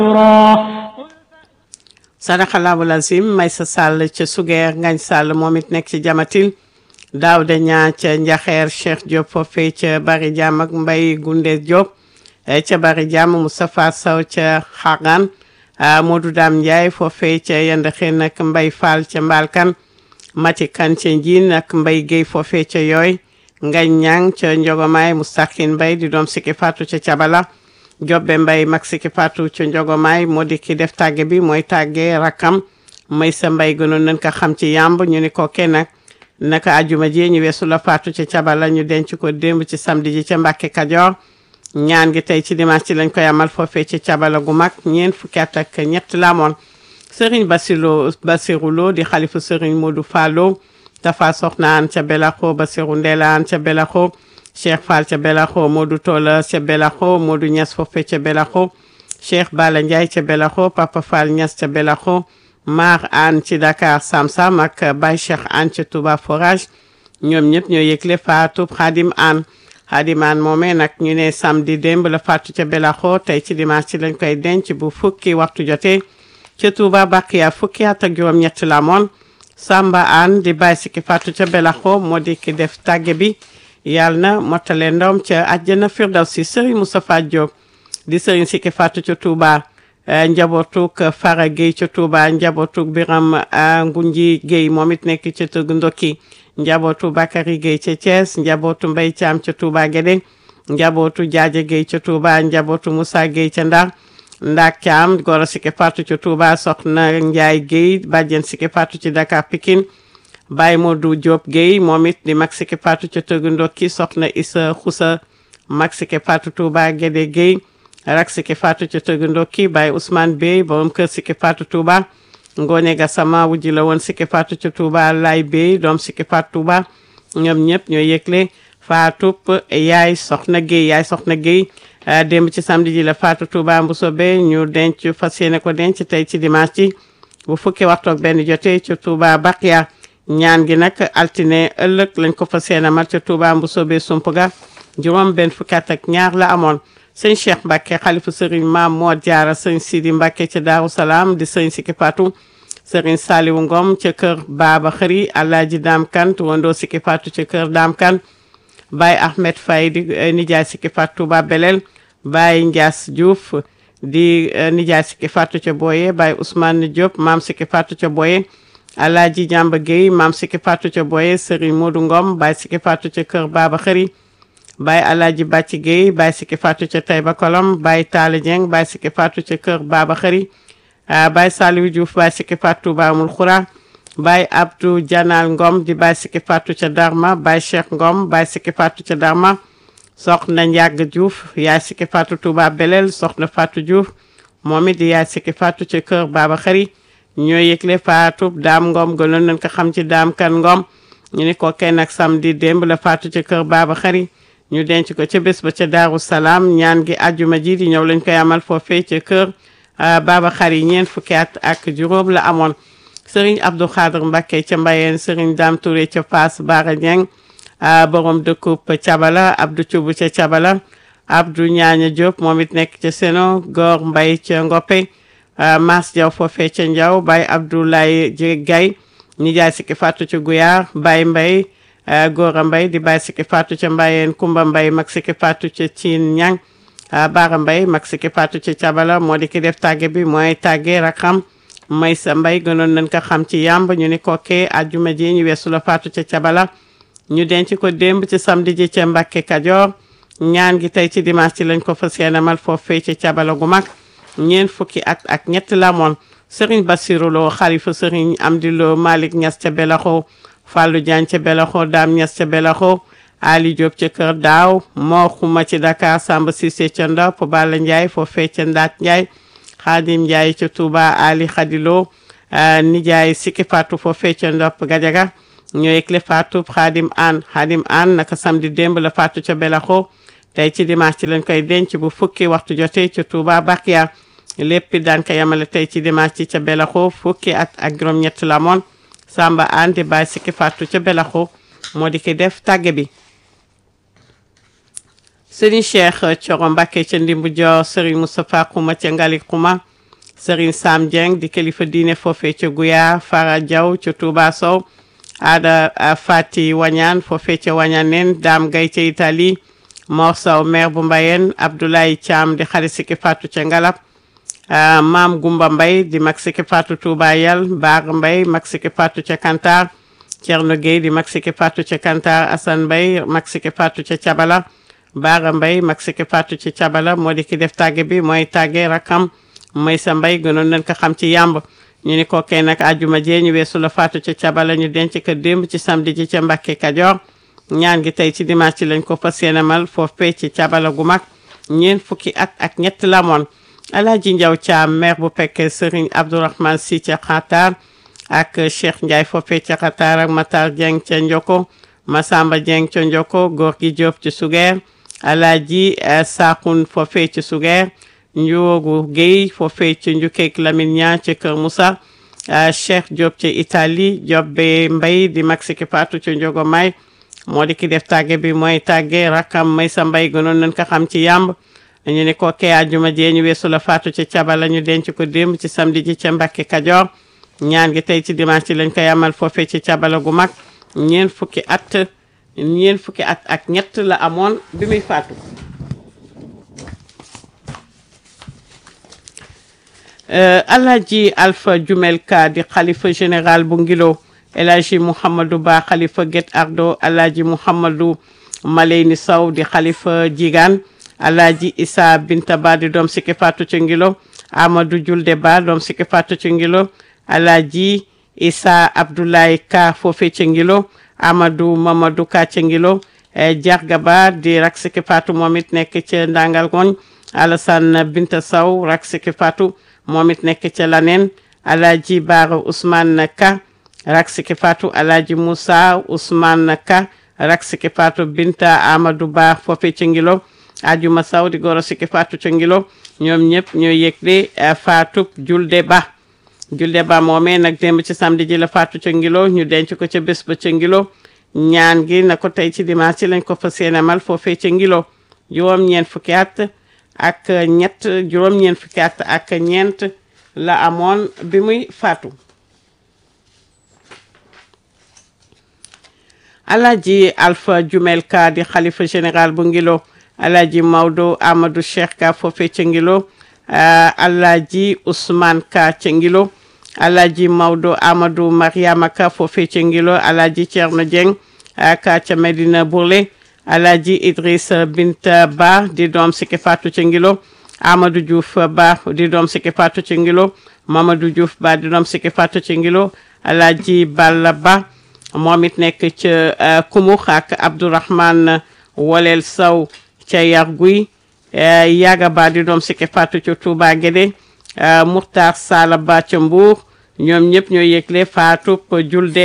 sadaxalaabu lazim may sa sàll ca sugeer ngañ sàll moom it nekk ci jamatil daaw de ñaa ca njaxeer Cheikh Diop foofee ca bari jàmm ak mbay gunde Diop ca bari jàmm Moustapha Sow ca xagan Modou Dam Ndiaye foofee ca yend xeen ak mbay Fall ca mbalkan mati kan ca njiin ak mbay Guèye foofee ca yooy ngañ ñang ca njogomaay Moustakhin Mbay di doom sikki fatu ca cabala Jobbe Mbay mag sikki fatu ca njogomaay moo di ki def tàgge bi mooy tàgge rakkam may sa mbay gënoon nañ ko xam ci yàmb ñu ni ko kenn nag naka ajuma ji ñu weesu la fatu ca cabala ñu denc ko démb ci samedi ji ca Mbàkke Kajoor ñaan gi tey ci dimanche ci lañ koy amal foofee ci cabala gu mag ñeent fukki at ak ñett la amoon Serigne Bassirou Lo di xalifu Serigne Modou Fallo Tafa Soxna an ca Belaxo Bassirou Ndela an ca Belaxo Cheikh Fall ca Belaxo Modou Tola ca Belaxo Modou Niass foofee ca Belaxo Cheikh Bala Ndiaye ca Belaxo Papa Fall Niass ca Belaxo Mar an ci Dakar Samsam ak Baye Cheikh an ca Touba Forage ñoom ñëpp ñoo yëgle faatu Xaadim an Xaadimaan moomee nag ñu ne samedi démb la faatu ca Belaxo tey ci dimanche ci lañ koy denc bu fukki waxtu jotee ca Touba Bakiya fukki at ak juróom ñett la moon Samba An di bàyyi sikki faatu ca Belaxo moo di ki def tàgge bi yàlla na mottale ndom ca àjjana firdawsi Serigne Moustapha Diop di Serigne sikki faatu ca Touba njabootuk Fara Gueye ca Touba njabootuk Biram Ngunji Gueye moom it nekk ca tëgg ndokki njabootu Bakary Gueye ca Thiès njabootu Mbay Caam ca Touba Guédé njabootu Jaaja Gueye ca Touba njabootu Moussa Gueye ca Ndar Ndak Caam goro sikki faatu ca Touba soxna Njaay Gueye bàjjen sikki faatu ci Dakar Pikine Baye Modou Diop Gueye moom it di mag sikki faatu ca tëgg ndokki soxna Issa Xusa mag sikki faatu Touba Guédé Gueye rak sikki faatu ca tëgg ndokki Baye Ousmane Bey borom kër sikki faatu Touba Ngoone Gassama wujji la woon sikki faatu ca Touba Lay Bey doom sikki faatu Touba ñoom ñëpp ñoo yëgle faatu yaay soxna Gueye démb ci samedi ji la faatu Touba Mbusobe ñu denc fas yéene ko denc tey ci dimanche ci bu fukki waxtu ak benn jotee ca Touba Bakiya ñaan gi nag altine ëllëg lañ ko fas yéene amal ca Touba Mbusobe Sumpaga juróom benn fukki at ak ñaar la amoon sëñ Cheikh Mbacke xalifu sëriñ Maam Moo Jaara sëñ Sidi Mbacke ca Daaru Salaam di sëñ sikki faatu sëriñ Saliwu Ngom ca kër Baaba Xëri Alaaji Daam Kan wandoo sikki faatu ca kër Daam Kan Baye Ahmed Faye di nijaay sikki faatu Touba Belel Baye Ndias Diouf di nijaay sikki faatu ca Boye Baye Ousmane Diop maam sikki faatu ca Boye Alaaji Jàmba Gueye maam sikki faatu ca Boye Serigne Modou Ngom Baye sikki faatu ca kër Baba Xëri Baye Alaaji Bàcci Gueye Baye sikki faatu ca Taïba Kolom Baye Talla Dieng Baye sikki faatu ca kër Baba Xëri Baye Saliou Diouf Baye sikki faatu Touba Amul Xura Baye Abdou Janal Ngom di Baye sikki faatu ca Darma Baye Cheikh Ngom Baye sikki faatu ca Darma soxna Ndiag Diouf yaay sikki faatu Touba Belel soxna Fatou Diouf moom it di yaay sikki faatu ca kër Baba Xëri ñoo yëgle faatu Daam Ngom gënoon nañ ko xam ci Daam Kan Ngom ñu ni ko kenn ak samedi démb la faatu ca kër Baba Xëri ñu denc ko ca bés ba ca Daaru Salaam ñaan gi àjjuma ji di ñëw lañ koy amal foofee ca kër Baba Xëri ñeent fukki at ak juróom la amoon Serigne Abdou Khadr Mbacké ca Mbayeen Serigne Dame Touré ca Fass Bara Dieng borom dëkkub Cabala Abdou Thioub ca Cabala Abdou Ñaaña Diop moom it nekk ca Seno Góor Mbay ca Ngoppe Mas Diaw foofee ca Ndiaw Baye Abdoulaye Gaye nijaay sikki faatu ca Guyaar Baye Mbay Góora Mbay di Baye sikki faatu ca Mbayeen Kumba Mbay mag sikki faatu ca Ciin Ñang Bara Mbay mag sikki faatu ca Cabala moo di ki def tàgge bi mooy tàgge rakam may sa mbay gënoon nañ ko xam ci yàmb ñu ni kookee àjjuma ji ñu weesu la faatu ca Cabala ñu denc ko démb ci samedi ji ca Mbàkke Kajoor ñaan gi tey ci dimanche ci lañ ko fas yéene amal foofee ca Cabala gu mag ñeent fukki at ak ñett la moon Serigne Bassirou Lo xalifa Serigne Amdi Lo Malick Niass ca Belaxo Fallou Diagne ca Belaxo Dame Niass ca Belaxo Ali Diop ca kër Daaw moo xuma ci Dakar Samba Cissé ca Ndop Balla Ndiaye foofee ca Ndaat Ndiaye Khadim Ndiaye ca Touba Ali Khadilo nijaay sikki faatu foofee ca Ndop Gajaga ñoo yëgle faatu Khadim An naka samedi démb la faatu ca Belaxo tey ci dimanche ci lañ koy denc bu fukki waxtu jotee ca Touba Bakiya lépp daan ko yamale tey ci dimanche ci ca Belaxo fukki at ak juróom-ñett la moon Samba An di Baye sikki faatu ca Belaxo moo di ki def tàgge bi Serigne Cheikh Thioro Mbacké ca Ndimbu Dior Serigne Moustapha Xuma ca Ngali Xuma Serigne Sam Dieng di kilifa diine foofee ca Guya Fara Diaw ca Touba Sow Ada Fati Wañaan foofee ca Wañanen Dame Gaye ca Italie Mor Sow maire bu Mbayeen Abdoulaye Thiam di xarit Siki Fatou ca Ngalab Maam Gumba Mbay di mag Siki Fatou Touba Yal Baar Mbay mag Siki Fatou ca Kantar Thierno Gueye di mag Siki Fatou ca Kantar Assane Mbay mag Siki Fatou ca Cabala Baara Mbay mag Siki Fatou ca Cabala moo di ki def tàgge bi mooy tàgge rakam Maysa Mbay gënoon nañ ko xam ci yàmb ñu ni ko kay nag àjjuma jee ñu weesu la faatu ca Cabala ñu denc ko démb ci samedi ji ca Mbàkke Kajoor ñaan gi tey ci dimanche ci lañ ko fas yéene mal foofee ci Cabala gu mag ñeent fukki at ak ñett la moon Alaaji Njaw Caam maire bu Pekke Serigne Abdourahmane Si ca Xatar ak Cheikh Ndiaye foofee ca Xatar ak Matar Dieng ca Njoko Masamba Dieng ca Njoko góor gi Diop ci Sugeer Alaaji Saxun foofee ci Sugeer Njoogu Guèye foofee ci Njukeek Lamine Ñaa ca Kër Moussa Cheikh Diop ca Italie Diop be Mbay di mag Siki Fatou ca Njogo May moo di ki def tàgge bi mooy tàgge rakam Maysa Mbay gënoon nañ ko xam ci yàmb ñu ne ko kee àjjuma jee ñu weesu la faatu ca Cabala ñu denc ko démb ci samedi ji ca Mbàkke Kajoor ñaan gi tey ci dimanche ci lañ koy amal foofee ci Cabala gu mag ñeent fukki at ak ñett la amoon bi muy faatu Alhaji Alpha Jumel Ka di xalifa général bu Ngilo El Hadji Mouhamadou Ba xalifa Guet Ardo Alhaji Mouhamadou Maleyni Sow di xalifa Jigaan Alhaji Issa Binta Ba di doom Siki Fatou ci Ngilo Amadou Julde Ba doom Siki Fatou ci Ngilo Alhaji Issa Abdoulaye Ka foofee ci Ngilo Amadou Mamadou Ka ci Ngilo Jarga Ba di rak Siki Fatou moom it nekk ca Ndangal Ngoñ Alassane Binta Sow rak Siki Fatou moom it nekk ca Laneen Alhaji Bara Ousmane Ka rak Siki Fatou Alhaji Moussa Ousmane Ka rak Siki Fatou Binta Amadou Ba foofee ci Ngilo Ajuma Saw di goro Siki Fatou ci Ngilo ñoom ñëpp ñoo yëgle Fatou Julde Ba moomee nag démb ci samedi ji la Fatou ci Ngilo ñu denc ko ca bés ba ci Ngilo ñaan gi na ko tey ci dimanche ci lañ ko fas yéene mal foofee ci Ngilo juróom-ñeent fukki at ak ñeent la amoon bi muy faatu Alhaji Alpha Jumel Ka di xalifa général bu Ngilo Alhaji Maodo Amadou Cheikh Ka foofee ca Ngilo Alhaji Ousmane Ka ca Ngilo Alhaji Maodo Amadou Mariama Ka foofee ca Ngilo Alhaji Thierno Dieng Ka ca Medina Bourlé Alhaji Idrissa Binta Ba di doom Siki Fatou ca Ngilo Amadou Diouf Ba di doom Siki Fatou ca Ngilo Mamadou Diouf Ba di doom Siki Fatou ca Ngilo Alhaji Balla Ba moom it nekk ca Kumux ak Abdourahmane Wolel Sow ca Yarguy Yaga Ba di doom Siki Fatou ca Touba Guédé Mouhtar Sala Ba ca Mbour ñoom ñëpp ñoo yëgle Fatou Julde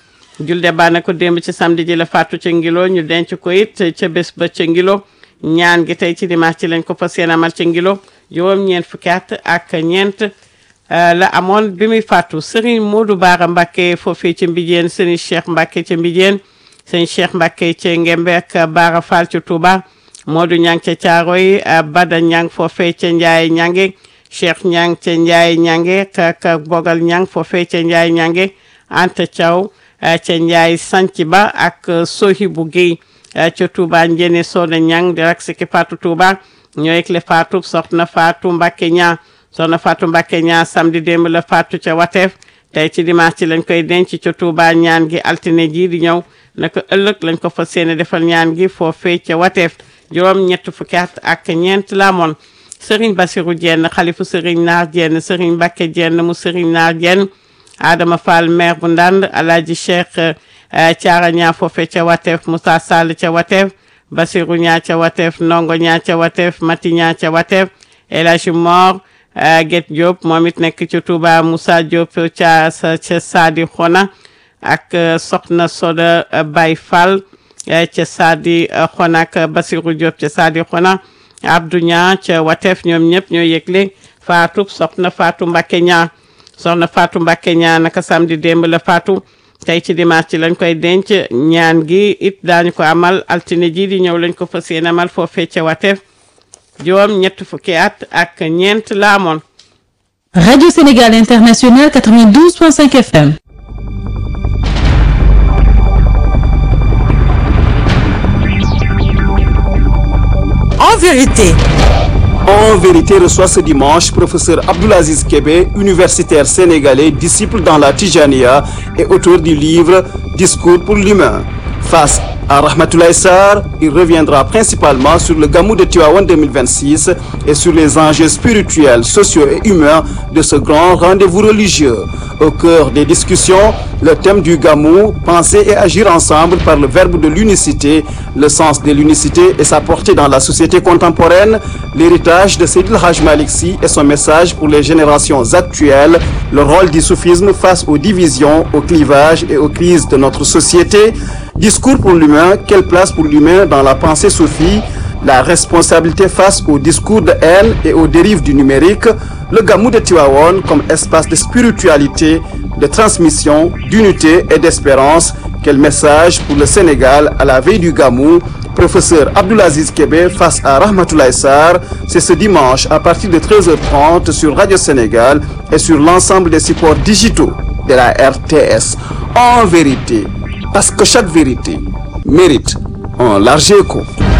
Ba na ko démb ci samedi ji la Fatou ca Ngilo ñu denc ko it ca bés ba ca Ngilo ñaan gi tey ci dimanche ci lañ ko fas yéene amal ca Ngilo juróom-ñeent fukki at ak ñeent la amoon bi muy faatu Serigne Modou Bara Mbacké foofee ca Mbijeen Serigne Cheikh Mbacké ca Mbijeen Serigne Cheikh Mbacké ca Ngembe ak Bara Fall ca Touba Modou Ñang ca Caaroy Bada Ñang foofee ca Njaay Ñange Cheikh Ñang ca Njaay Ñange ak Bogal Ñang foofee ca Njaay Ñange Anta Thiaw ca Njaay Sanc Ba ak Sohibou Guèye ca Touba Njene Soda Ñang di rak Siki Fatou Touba ñoo yëgle Fatou soxna Fatou Mbacké ñaa soxna Fatou Mbacké ñaa samedi démb la Fatou ca Wateef tey ci dimanche ci lañ koy denc ca Touba ñaan gi altine ji di ñëw naka ëllëg lañ ko fas yéene defal ñaan gi foofee ca Wateef juróom-ñett fukki at ak ñeent la amoon Serigne Bassirou Diène xalifu Serigne Naar Diène Serigne Mbacké Diène mu Serigne Naar Diène Adama Fall maire bu Ndande Alhaji Cheikh Thiara ñaa foofee ca Wateef Moussa Sall ca Wateef Bassirou ñaa ca Wateef Ndongo ñaa ca Wateef Mati ñaa ca Wateef El Hadji Mor Guet Diop moom it nekk ca Touba Moussa Diop ca Sadi Xona ak Soxna Soda Baye Fall ca Sadi Xona ak Bassirou Diop ca Sadi Xona Abdou ñaa ca Wateef ñoom ñëpp ñoo yëgle Fatou soxna Fatou Mbacké ñaa soxna Fatou Mbacké ñaa naka samedi démb la Fatou tey ci dimanche ci lañ koy denc ñaan gi it daañu ko amal altine ji di ñëw lañ ko fas yéene amal foofee ca Wateef juróom ñett fukki at ak ñeent la amoon Radio Sénégal International 92.5 FM. En vérité. En vérité reçoit ce dimanche professeur Abdoulaziz Kébé, universitaire sénégalais, disciple dans la Tijaniya et auteur du livre Discours pour l'humain. Face à Rahmatoulaye Sarr, il reviendra principalement sur le Gamou de Tivaouane 2026 et sur les enjeux spirituels, sociaux et humains de ce grand rendez-vous religieux. Au cœur des discussions, le thème du Gamou, penser et agir ensemble par le verbe de l'unicité, le sens de l'unicité et sa portée dans la société contemporaine, l'héritage de Seydi El Hadji Malick Sy et son message pour les générations actuelles, le rôle du soufisme face aux divisions, aux clivages et aux crises de notre société. Discours pour l'humain, quelle place pour l'humain dans la pensée soufie, la responsabilité face aux discours de haine et aux dérives du numérique, le Gamou de Tivaouane comme espace de spiritualité, de transmission, d'unité et d'espérance. Quel message pour le Sénégal à la veille du Gamou. Professeur Abdoulaziz Kébé face à Rahmatoulaye Sarr, c'est ce dimanche à partir de 13h30 sur Radio Sénégal et sur l'ensemble des supports digitaux de la RTS. En vérité, parce que chaque vérité mérite un large écho.